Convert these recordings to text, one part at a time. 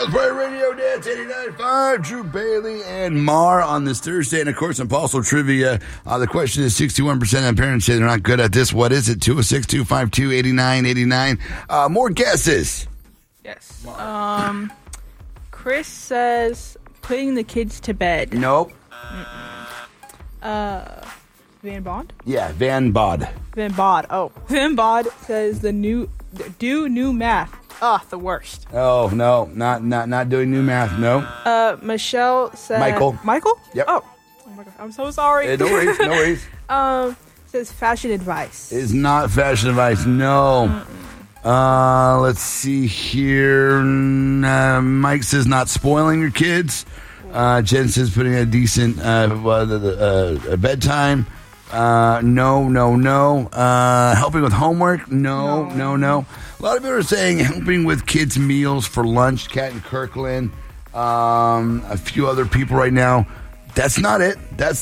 Play Radio Dance 89.5. Drew Bailey and Mar on this Thursday. And, of course, Impossible Trivia. The question is 61% of parents say they're not good at this. What is it? 206-252-8989. More guesses. Yes. Chris says putting the kids to bed. Nope. Van Bod? Yeah, Van Bod. Van Bod. Oh. Van Bod says do new math. The worst. Oh, no. Not doing new math. No. Michelle said... Michael? Yep. Oh my God. I'm so sorry. No worries. Says fashion advice. Is not fashion advice. No. Let's see here. Mike says not spoiling your kids. Jen says putting a decent bedtime. No. Helping with homework. No. A lot of people are saying helping with kids' meals for lunch. Kat and Kirkland. A few other people right now. That's not it.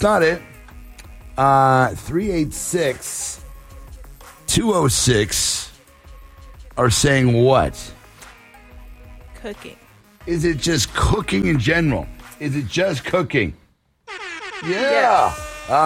386-206 are saying what? Cooking. Is it just cooking in general? Is it just cooking? Yeah.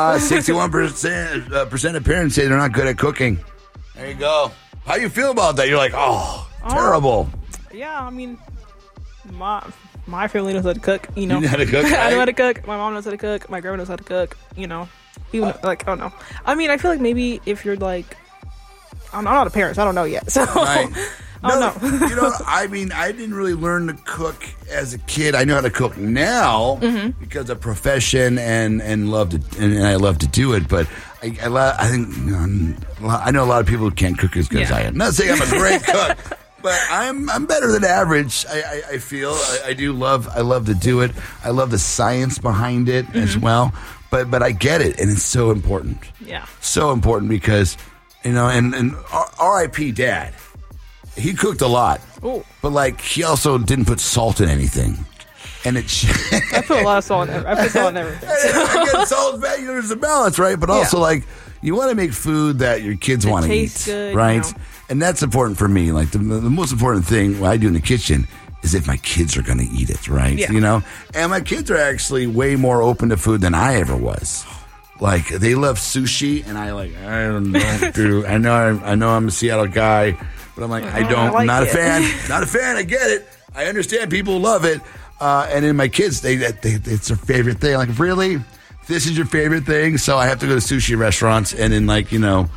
61% of parents say they're not good at cooking. There you go. How do you feel about that? You're like, terrible. Yeah, I mean, my family knows how to cook. You know how to cook, right? I know how to cook. My mom knows how to cook. My grandma knows how to cook. Even I don't know. I mean, I feel like maybe if you're like, I'm not a parent, so I don't know yet. So right. I don't know. I mean, I didn't really learn to cook as a kid. I know how to cook now because of profession and I love to do it. But I think I know a lot of people who can't cook as good as I am. Not saying I'm a great cook, but I'm better than average. I feel I love to do it. I love the science behind it as well. But I get it, and it's so important. Yeah, so important because and R.I.P. Dad. He cooked a lot, but he also didn't put salt in anything, and it. I put a lot of salt in everything. I put salt in everything. Again, salt, there's a balance, right? But also, you want to make food that your kids want to eat, good, right? And that's important for me. Like the most important thing I do in the kitchen is if my kids are going to eat it, right? Yeah. And my kids are actually way more open to food than I ever was. Like they love sushi, and I don't do. I know I'm a Seattle guy. But I'm like, I'm not a fan. Not a fan. I get it. I understand people love it. And then my kids, it's their favorite thing. Like, really? This is your favorite thing? So I have to go to sushi restaurants and then they'll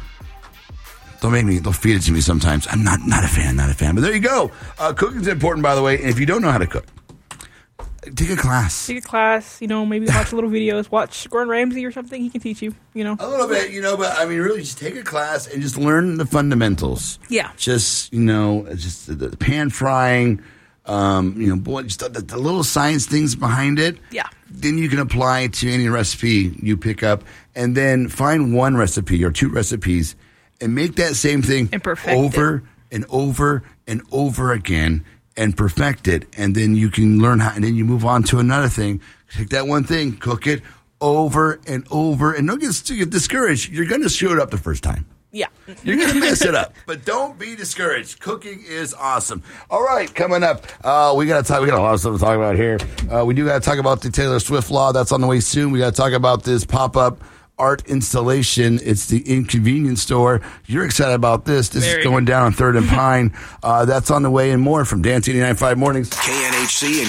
feed it to me sometimes. I'm not a fan. But there you go. Cooking's important, by the way. And if you don't know how to cook, take a class. Maybe watch little videos. Watch Gordon Ramsay or something. He can teach you, A little bit, but I mean, really just take a class and just learn the fundamentals. Yeah. Just, just the pan frying, just the little science things behind it. Yeah. Then you can apply it to any recipe you pick up and then find one recipe or two recipes and make that same thing and perfect over and over and over again. And perfect it, and then you can learn how, and then you move on to another thing. Take that one thing, cook it over and over, and don't get discouraged. You're going to screw it up the first time. Yeah. You're going to mess it up, but don't be discouraged. Cooking is awesome. All right, coming up, we got a lot of stuff to talk about here. We do got to talk about the Taylor Swift law. That's on the way soon. We got to talk about this pop-up art installation. It's the Inconvenience Store. You're excited about this. This is going down on 3rd and Pine. That's on the way and more from Dance 89.5 Mornings. KNHC and